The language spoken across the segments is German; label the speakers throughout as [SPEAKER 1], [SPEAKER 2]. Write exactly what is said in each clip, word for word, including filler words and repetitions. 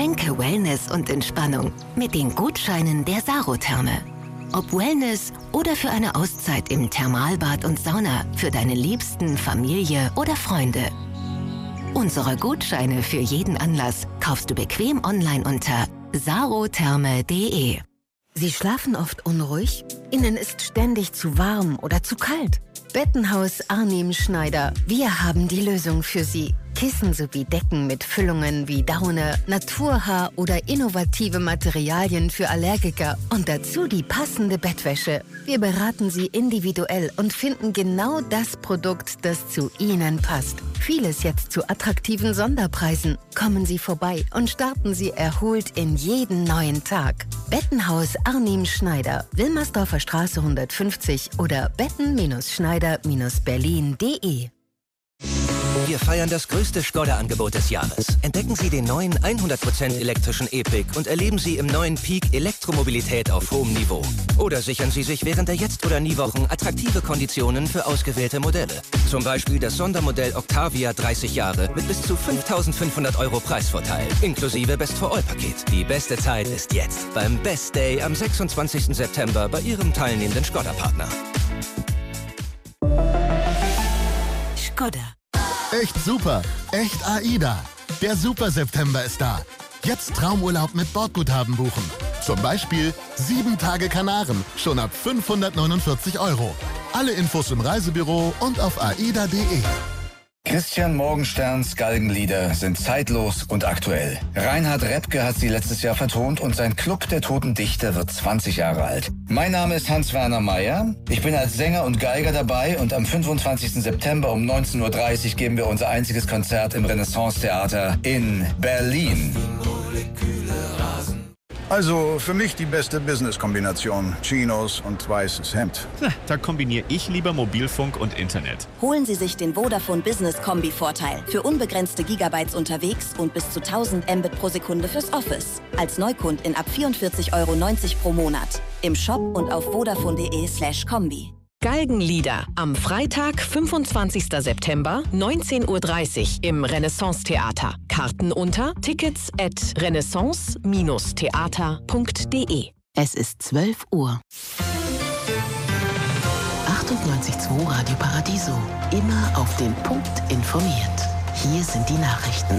[SPEAKER 1] Schenke Wellness und Entspannung mit den Gutscheinen der Sarotherme. Ob Wellness oder für eine Auszeit im Thermalbad und Sauna für deine Liebsten, Familie oder Freunde. Unsere Gutscheine für jeden Anlass kaufst du bequem online unter sarotherme punkt de. Sie schlafen oft unruhig? Ihnen ist ständig zu warm oder zu kalt? Bettenhaus Arnim Schneider. Wir haben die Lösung für Sie. Kissen sowie Decken mit Füllungen wie Daune, Naturhaar oder innovative Materialien für Allergiker und dazu die passende Bettwäsche. Wir beraten Sie individuell und finden genau das Produkt, das zu Ihnen passt. Vieles jetzt zu attraktiven Sonderpreisen. Kommen Sie vorbei und starten Sie erholt in jeden neuen Tag. Bettenhaus Arnim Schneider, Wilmersdorfer Straße hundertfünfzig oder betten-schneider berlin punkt de.
[SPEAKER 2] Wir feiern das größte Skoda-Angebot des Jahres. Entdecken Sie den neuen hundert Prozent elektrischen E-Pick und erleben Sie im neuen Peak Elektromobilität auf hohem Niveau. Oder sichern Sie sich während der Jetzt- oder Nie-Wochen attraktive Konditionen für ausgewählte Modelle. Zum Beispiel das Sondermodell Octavia dreißig Jahre mit bis zu fünftausendfünfhundert Euro Preisvorteil, inklusive Best-for-All-Paket. Die beste Zeit ist jetzt beim Best Day am sechsundzwanzigsten September bei Ihrem teilnehmenden Skoda-Partner.
[SPEAKER 1] Skoda.
[SPEAKER 3] Echt super, echt AIDA. Der Super-September ist da. Jetzt Traumurlaub mit Bordguthaben buchen. Zum Beispiel sieben Tage Kanaren, schon ab fünfhundertneunundvierzig Euro. Alle Infos im Reisebüro und auf aida punkt de.
[SPEAKER 4] Christian Morgensterns Galgenlieder sind zeitlos und aktuell. Reinhard Repke hat sie letztes Jahr vertont und sein Club der Toten Dichter wird zwanzig Jahre alt. Mein Name ist Hans-Werner Meyer. Ich bin als Sänger und Geiger dabei und am fünfundzwanzigsten September um neunzehn Uhr dreißig geben wir unser einziges Konzert im Renaissance-Theater in Berlin.
[SPEAKER 5] Also für mich die beste Business-Kombination. Chinos und weißes Hemd.
[SPEAKER 6] Na, da kombiniere ich lieber Mobilfunk und Internet.
[SPEAKER 7] Holen Sie sich den Vodafone Business Kombi-Vorteil. Für unbegrenzte Gigabytes unterwegs und bis zu tausend Mbit pro Sekunde fürs Office. Als Neukundin ab vierundvierzig Euro neunzig pro Monat. Im Shop und auf vodafone punkt de slash kombi.
[SPEAKER 8] Galgenlieder am Freitag, fünfundzwanzigsten September, neunzehn Uhr dreißig im Renaissance-Theater. Karten unter tickets at renaissance Bindestrich theater punkt de.
[SPEAKER 1] Es ist zwölf Uhr. achtundneunzig Komma zwei Radio Paradiso. Immer auf den Punkt informiert. Hier sind die Nachrichten.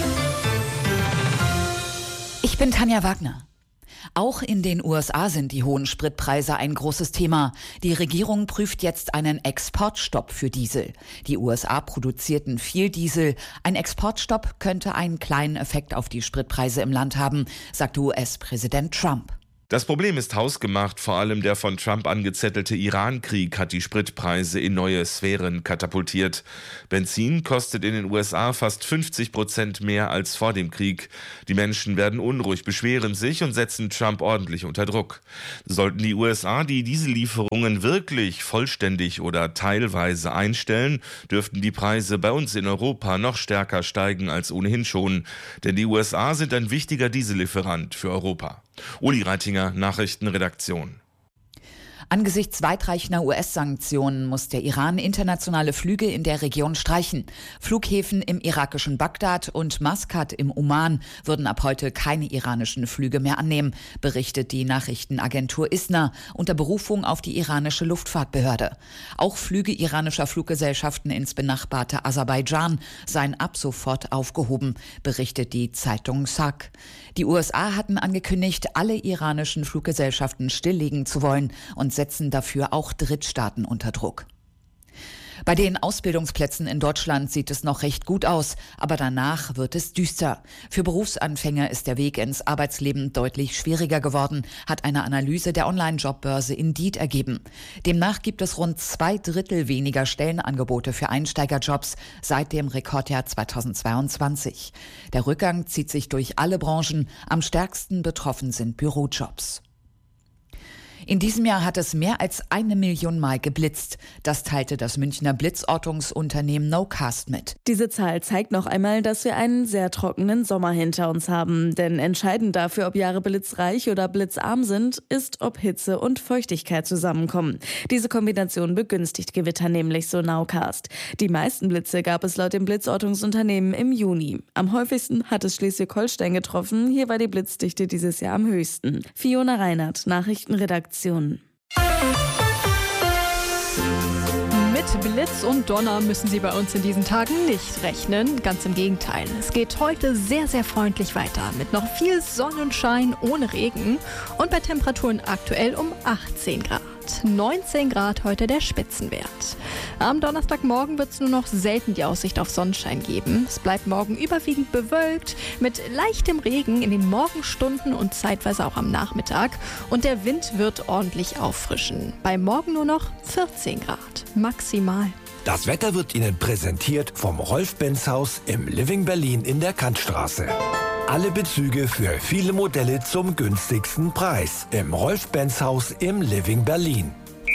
[SPEAKER 9] Ich bin Tanja Wagner. Auch in den U S A sind die hohen Spritpreise ein großes Thema. Die Regierung prüft jetzt einen Exportstopp für Diesel. Die U S A produzierten viel Diesel. Ein Exportstopp könnte einen kleinen Effekt auf die Spritpreise im Land haben, sagte U S-Präsident Trump.
[SPEAKER 10] Das Problem ist hausgemacht, vor allem der von Trump angezettelte Iran-Krieg hat die Spritpreise in neue Sphären katapultiert. Benzin kostet in den U S A fast fünfzig Prozent mehr als vor dem Krieg. Die Menschen werden unruhig, beschweren sich und setzen Trump ordentlich unter Druck. Sollten die U S A die Diesellieferungen wirklich vollständig oder teilweise einstellen, dürften die Preise bei uns in Europa noch stärker steigen als ohnehin schon. Denn die U S A sind ein wichtiger Diesellieferant für Europa. Uli Reitinger, Nachrichtenredaktion.
[SPEAKER 9] Angesichts weitreichender U S-Sanktionen muss der Iran internationale Flüge in der Region streichen. Flughäfen im irakischen Bagdad und Maskat im Oman würden ab heute keine iranischen Flüge mehr annehmen, berichtet die Nachrichtenagentur ISNA unter Berufung auf die iranische Luftfahrtbehörde. Auch Flüge iranischer Fluggesellschaften ins benachbarte Aserbaidschan seien ab sofort aufgehoben, berichtet die Zeitung SAG. Die U S A hatten angekündigt, alle iranischen Fluggesellschaften stilllegen zu wollen und setzen dafür auch Drittstaaten unter Druck. Bei den Ausbildungsplätzen in Deutschland sieht es noch recht gut aus, aber danach wird es düster. Für Berufsanfänger ist der Weg ins Arbeitsleben deutlich schwieriger geworden, hat eine Analyse der Online-Jobbörse Indeed ergeben. Demnach gibt es rund zwei Drittel weniger Stellenangebote für Einsteigerjobs seit dem Rekordjahr zweitausendzweiundzwanzig. Der Rückgang zieht sich durch alle Branchen, am stärksten betroffen sind Bürojobs. In diesem Jahr hat es mehr als eine Million Mal geblitzt. Das teilte das Münchner Blitzortungsunternehmen Nocast mit.
[SPEAKER 11] Diese Zahl zeigt noch einmal, dass wir einen sehr trockenen Sommer hinter uns haben. Denn entscheidend dafür, ob Jahre blitzreich oder blitzarm sind, ist, ob Hitze und Feuchtigkeit zusammenkommen. Diese Kombination begünstigt Gewitter nämlich, so Nowcast. Die meisten Blitze gab es laut dem Blitzortungsunternehmen im Juni. Am häufigsten hat es Schleswig-Holstein getroffen. Hier war die Blitzdichte dieses Jahr am höchsten. Fiona Reinhardt, Nachrichtenredaktion.
[SPEAKER 12] Mit Blitz und Donner müssen Sie bei uns in diesen Tagen nicht rechnen. Ganz im Gegenteil. Es geht heute sehr, sehr freundlich weiter. Mit noch viel Sonnenschein ohne Regen und bei Temperaturen aktuell um achtzehn Grad. neunzehn Grad heute der Spitzenwert. Am Donnerstagmorgen wird es nur noch selten die Aussicht auf Sonnenschein geben. Es bleibt morgen überwiegend bewölkt mit leichtem Regen in den Morgenstunden und zeitweise auch am Nachmittag. Und der Wind wird ordentlich auffrischen. Bei morgen nur noch vierzehn Grad maximal.
[SPEAKER 13] Das Wetter wird Ihnen präsentiert vom Rolf-Benz-Haus im Living Berlin in der Kantstraße. Alle Bezüge für viele Modelle zum günstigsten Preis im Rolf-Benz-Haus im Living Berlin.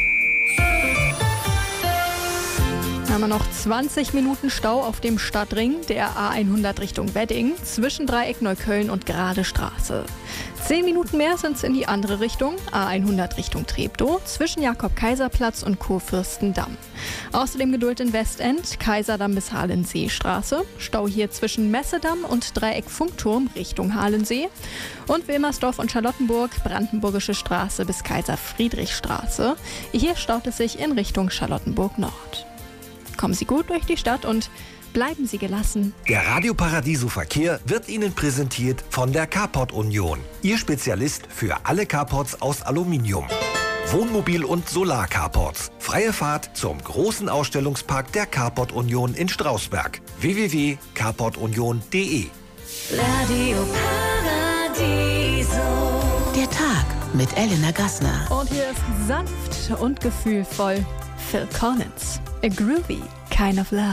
[SPEAKER 12] Haben wir noch zwanzig Minuten Stau auf dem Stadtring der A hundert Richtung Wedding zwischen Dreieck Neukölln und Grade Straße. zehn Minuten mehr sind es in die andere Richtung, A hundert Richtung Treptow, zwischen Jakob-Kaiser-Platz und Kurfürstendamm. Außerdem Geduld in Westend, Kaiserdamm bis Halensee-Straße, Stau hier zwischen Messedamm und Dreieck Funkturm Richtung Halensee und Wilmersdorf und Charlottenburg, Brandenburgische Straße bis Kaiser-Friedrich-Straße. Hier staut es sich in Richtung Charlottenburg-Nord. Kommen Sie gut durch die Stadt und bleiben Sie gelassen.
[SPEAKER 13] Der Radio Paradiso Verkehr wird Ihnen präsentiert von der Carport Union. Ihr Spezialist für alle Carports aus Aluminium. Wohnmobil- und Solar-Carports. Freie Fahrt zum großen Ausstellungspark der Carport Union in Strausberg. w w w punkt carport union punkt d e
[SPEAKER 1] Radio Paradiso. Der Tag mit Elena Gassner.
[SPEAKER 12] Und hier ist sanft und gefühlvoll Phil Collins. A groovy kind of love.